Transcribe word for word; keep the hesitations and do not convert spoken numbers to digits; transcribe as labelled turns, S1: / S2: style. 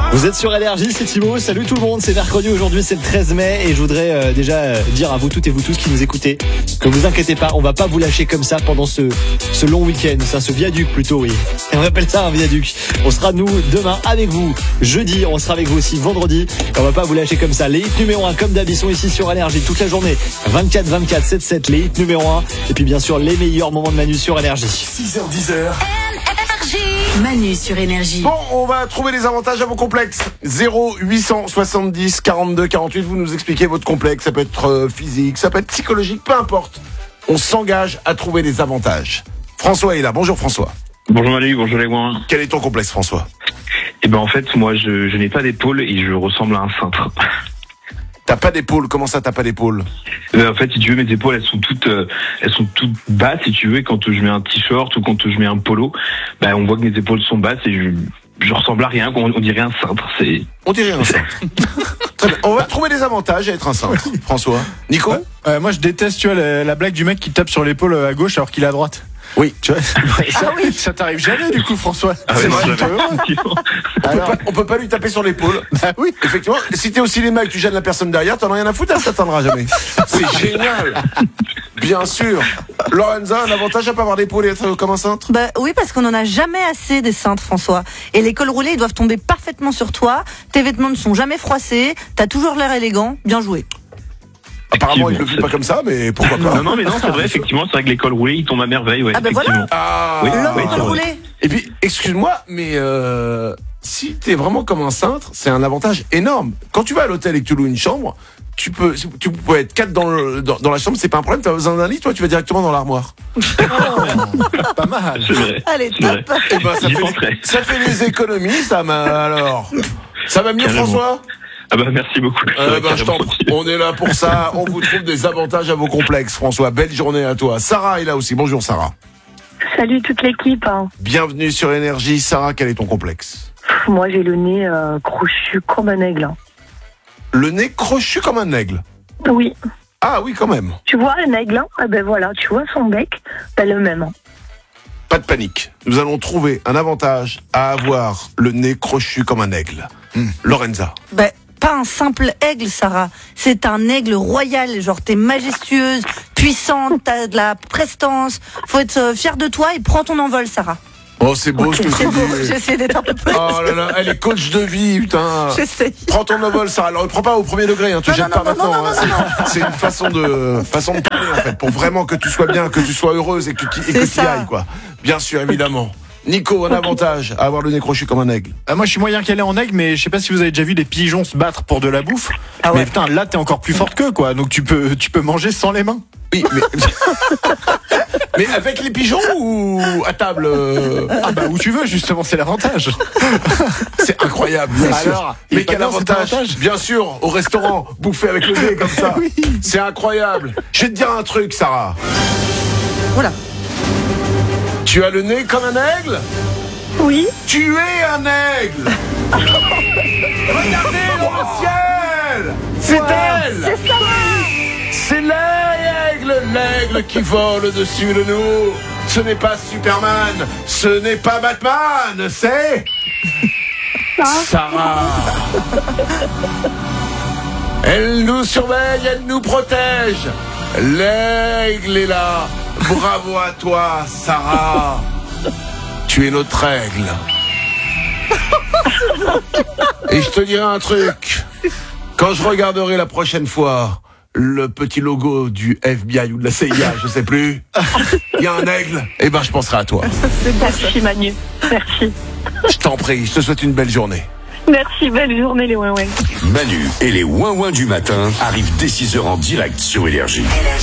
S1: Vous êtes sur Énergie, c'est Thibaut. Salut tout le monde, c'est mercredi aujourd'hui, c'est le treize mai et je voudrais euh, déjà euh, dire à vous toutes et vous tous qui nous écoutez que vous inquiétez pas, on va pas vous lâcher comme ça pendant ce, ce long week-end, ça, ce viaduc plutôt, oui. Et on appelle ça un viaduc. On sera nous demain avec vous, jeudi, on sera avec vous aussi vendredi. On va pas vous lâcher comme ça. Les hits numéro un comme d'hab, ils sont ici sur Énergie toute la journée, vingt-quatre vingt-quatre sept sept, les hits numéro un et puis bien sûr les meilleurs moments de Manu sur Énergie.
S2: six heures dix heures.
S3: Manu sur Énergie.
S2: Bon, on va trouver les avantages à vos complexes. zéro huit cent soixante-dix quarante-deux quarante-huit, vous nous expliquez votre complexe. Ça peut être euh, physique, ça peut être psychologique, peu importe. On s'engage à trouver des avantages. François est là. Bonjour François.
S4: Bonjour Manu, bonjour les ouins.
S2: Quel est ton complexe François?
S4: Eh ben en fait, moi je, je n'ai pas d'épaule et je ressemble à un cintre.
S2: T'as pas d'épaule, comment ça t'as pas d'épaule?
S4: Euh, en fait, si tu veux, mes épaules, elles sont toutes, euh, elles sont toutes basses, si tu veux. Et quand je mets un t-shirt ou quand je mets un polo, bah, on voit que mes épaules sont basses et je, je ressemble à rien. On, on dirait un cintre. C'est.
S2: On dirait un cintre. Très bien. On va trouver des avantages à être un cintre. François. Nico?
S5: Ouais. Euh, moi, je déteste, tu vois, la, la blague du mec qui tape sur l'épaule à gauche alors qu'il est à droite.
S2: Oui.
S5: Tu vois, ça, ah oui. Ça t'arrive jamais du coup, François.
S4: Ah
S2: c'est
S4: ouais,
S2: vrai. On,
S5: Alors...
S2: peut pas, on peut pas lui taper sur l'épaule.
S5: Bah oui.
S2: Effectivement, si t'es au cinéma et que tu gênes la personne derrière, t'en as rien à foutre, elle s'atteindra jamais. C'est génial. Bien sûr. Lorenza, un avantage à pas avoir d'épaule et être comme un cintre?
S6: Bah oui, parce qu'on en a jamais assez des cintres, François. Et les cols roulés, ils doivent tomber parfaitement sur toi. Tes vêtements ne sont jamais froissés. T'as toujours l'air élégant. Bien joué.
S2: Apparemment, il ne le vit pas comme ça, mais pourquoi pas?
S4: Non, non, mais non, c'est vrai, effectivement, c'est vrai que les cols roulés, ils tombent à merveille, ouais.
S6: Ah ben voilà.
S2: Ah,
S4: oui,
S6: L'homme
S4: oui,
S6: au col roulé.
S2: Et puis, excuse-moi, mais euh, si t'es vraiment comme un cintre, c'est un avantage énorme. Quand tu vas à l'hôtel et que tu loues une chambre, tu peux, tu peux être quatre dans, le, dans, dans la chambre, c'est pas un problème. T'as besoin d'un lit, toi, tu vas directement dans l'armoire.
S5: Oh, pas mal.
S4: C'est vrai.
S6: Allez,
S4: C'est vrai.
S6: top.
S2: Et ben, ça
S4: J'y
S2: fait,
S4: penserai.
S2: ça fait des économies, ça m'a alors. Ça va mieux,
S4: Carrément.
S2: François?
S4: Ah bah merci beaucoup.
S2: Euh, bah, je t'en prie. On est là pour ça. On vous trouve des avantages à vos complexes, François. Belle journée à toi. Sarah est là aussi. Bonjour, Sarah.
S7: Salut toute l'équipe.
S2: Bienvenue sur Énergie. Sarah, quel est ton complexe?
S7: Moi j'ai le nez euh, crochu comme un aigle.
S2: Le nez crochu comme un aigle.
S7: Oui.
S2: Ah oui, quand même.
S7: Tu vois un aigle? Ah ben voilà, tu vois son bec, ben le même.
S2: Pas de panique. Nous allons trouver un avantage à avoir le nez crochu comme un aigle. Mmh. Lorenza.
S6: Bah, pas un simple aigle, Sarah. C'est un aigle royal. Genre, t'es majestueuse, puissante, t'as de la prestance. Faut être euh, fière de toi et prends ton envol, Sarah.
S2: Oh, c'est beau ce que
S6: C'est
S2: tu
S6: beau,
S2: dis.
S6: j'essaie d'être un peu plus.
S2: Oh là là, elle est coach de vie, putain.
S6: J'essaie.
S2: Prends ton envol, Sarah. Alors, ne prends pas au premier degré, hein. Tu
S6: Non,
S2: jettes
S6: non,
S2: pas
S6: non,
S2: maintenant.
S6: non,
S2: hein.
S6: non, non,
S2: C'est une façon de, façon de parler, en fait, pour vraiment que tu sois bien, que tu sois heureuse et que, et que tu y
S6: ça.
S2: ailles, quoi. Bien sûr, évidemment. Nico, un avantage à avoir le nez crochu comme un aigle.
S5: Euh, moi, je suis moyen calé en aigle, mais je sais pas si vous avez déjà vu des pigeons se battre pour de la bouffe.
S6: Ah ouais.
S5: Mais putain, là, t'es encore plus forte qu'eux, quoi. Donc tu peux, tu peux manger sans les mains.
S2: Oui, mais... mais avec les pigeons ou à table euh...
S5: Ah bah où tu veux, justement, c'est l'avantage.
S2: C'est incroyable, bien sûr.
S5: Alors, il
S2: Mais
S5: est pas
S2: quel
S5: bien, cet
S2: avantage,
S5: avantage
S2: bien sûr, au restaurant, bouffer avec le nez comme ça.
S5: Oui.
S2: C'est incroyable. Je vais te dire un truc, Sarah.
S6: Voilà.
S2: Tu as le nez comme un aigle?
S7: Oui.
S2: Tu es un aigle. Regardez dans le ciel. C'est elle.
S6: C'est Sarah.
S2: C'est l'aigle, l'aigle qui vole au-dessus de nous. Ce n'est pas Superman, ce n'est pas Batman, c'est... Sarah. Elle nous surveille, elle nous protège. L'aigle est là. Bravo à toi, Sarah. Tu es notre aigle. Et je te dirai un truc. Quand je regarderai la prochaine fois le petit logo du F B I ou de la C I A, je sais plus, il y a un aigle, et ben je penserai à toi.
S7: Merci Manu. Merci.
S2: Je t'en prie, je te souhaite une belle journée.
S7: Merci, belle journée les ouin-ouin.
S8: Manu et les ouin-ouin du matin arrivent dès six heures en direct sur Énergie.